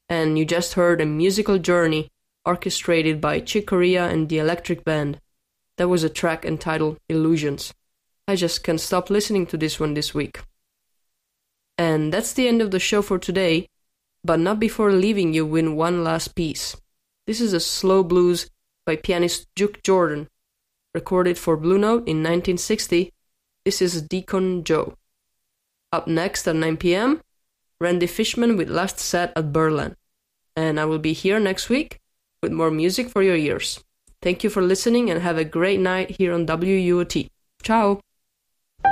And you just heard A Musical Journey, orchestrated by Chick Corea and the Electric Band. That was a track entitled Illusions. I just can't stop listening to this one this week. And that's the end of the show for today, but not before leaving you with one last piece. This is a slow blues by pianist Duke Jordan, recorded for Blue Note in 1960. This is Deacon Joe. Up next at 9 p.m., Randy Fishman with Last Set at Berlin. And I will be here next week with more music for your ears. Thank you for listening and have a great night here on WUOT. Ciao!